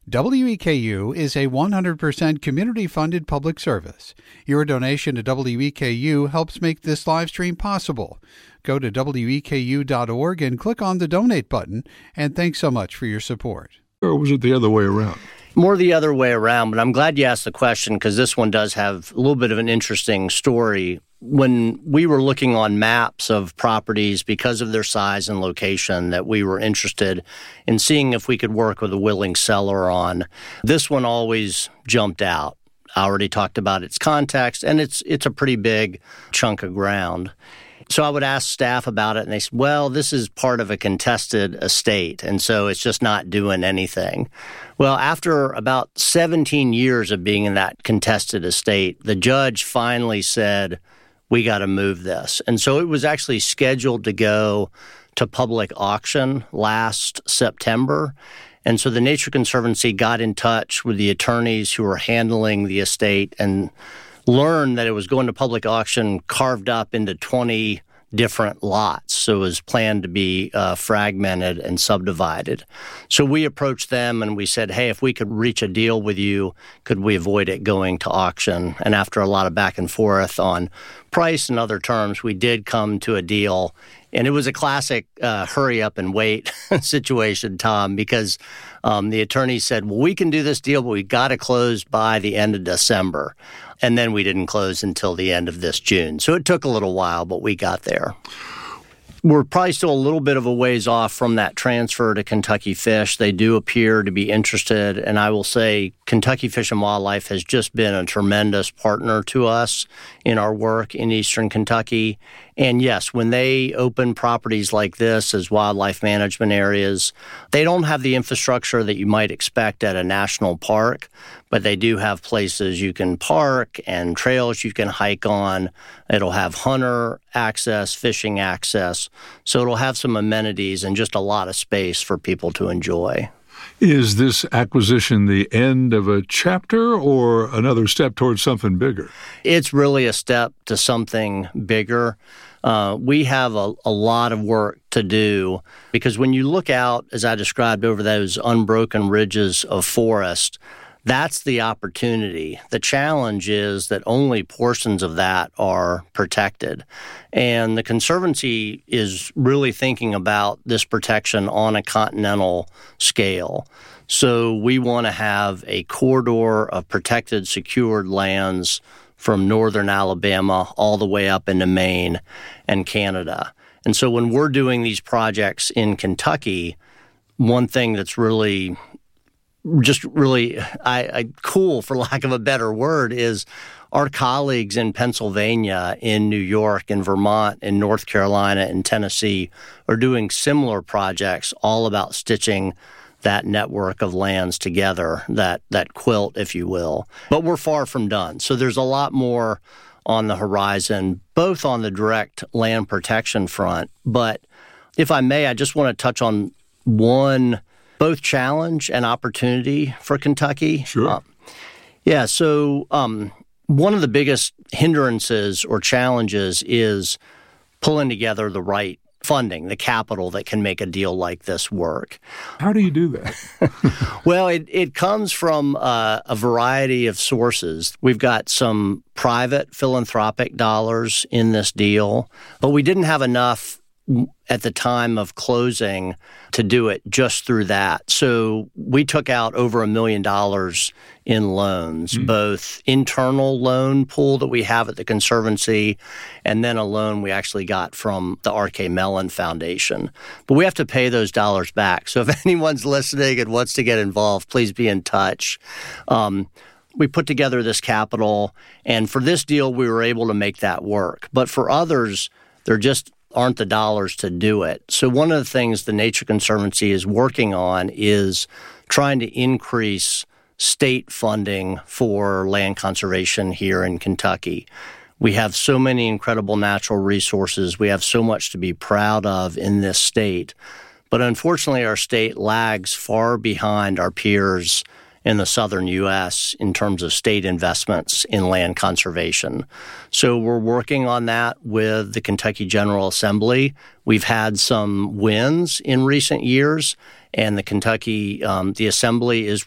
WEKU is a 100% community-funded public service. Your donation to WEKU helps make this live stream possible. Go to weku.org and click on the donate button, and thanks so much for your support. Or was it the other way around? More the other way around, but I'm glad you asked the question because this one does have a little bit of an interesting story. When we were looking on maps of properties because of their size and location that we were interested in seeing if we could work with a willing seller on, this one always jumped out. I already talked about its context, and it's a pretty big chunk of ground. So I would ask staff about it, and they said, well, this is part of a contested estate, and so it's just not doing anything. Well, after about 17 years of being in that contested estate, the judge finally said, we got to move this. And so it was actually scheduled to go to public auction last September. And so the Nature Conservancy got in touch with the attorneys who were handling the estate and learned that it was going to public auction carved up into 20 different lots. So it was planned to be fragmented and subdivided. So we approached them and we said, hey, if we could reach a deal with you, could we avoid it going to auction? And after a lot of back and forth on price and other terms, we did come to a deal. And it was a classic hurry up and wait situation, Tom, because the attorney said, well, we can do this deal, but we got to close by the end of December. And then we didn't close until the end of this June. So it took a little while, but we got there. We're probably still a little bit of a ways off from that transfer to Kentucky Fish. They do appear to be interested, and I will say Kentucky Fish and Wildlife has just been a tremendous partner to us in our work in eastern Kentucky. And yes, when they open properties like this as wildlife management areas, they don't have the infrastructure that you might expect at a national park, but they do have places you can park and trails you can hike on. It'll have hunter access, fishing access. So it'll have some amenities and just a lot of space for people to enjoy. Is this acquisition the end of a chapter or another step towards something bigger? It's really a step to something bigger. We have a lot of work to do because when you look out, as I described, over those unbroken ridges of forest, that's the opportunity. The challenge is that only portions of that are protected. And the Conservancy is really thinking about this protection on a continental scale. So we want to have a corridor of protected, secured lands from northern Alabama all the way up into Maine and Canada. And so when we're doing these projects in Kentucky, one thing that's really cool, for lack of a better word, is our colleagues in Pennsylvania, in New York, in Vermont, in North Carolina, and Tennessee are doing similar projects all about stitching that network of lands together, that quilt, if you will. But we're far from done. So there's a lot more on the horizon, both on the direct land protection front. But if I may, I just want to touch on one both challenge and opportunity for Kentucky. Sure. So one of the biggest hindrances or challenges is pulling together the right funding, the capital that can make a deal like this work. How do you do that? Well, it comes from a variety of sources. We've got some private philanthropic dollars in this deal, but we didn't have enough at the time of closing to do it just through that. So we took out over $1 million in loans, both internal loan pool that we have at the Conservancy, and then a loan we actually got from the R.K. Mellon Foundation. But we have to pay those dollars back. So if anyone's listening and wants to get involved, please be in touch. We put together this capital, and for this deal, we were able to make that work. But for others, there just aren't the dollars to do it. So one of the things the Nature Conservancy is working on is trying to increase state funding for land conservation here in Kentucky. We have so many incredible natural resources. We have so much to be proud of in this state. But unfortunately, our state lags far behind our peers in the southern U.S. in terms of state investments in land conservation. So we're working on that with the Kentucky General Assembly. We've had some wins in recent years, and the Assembly is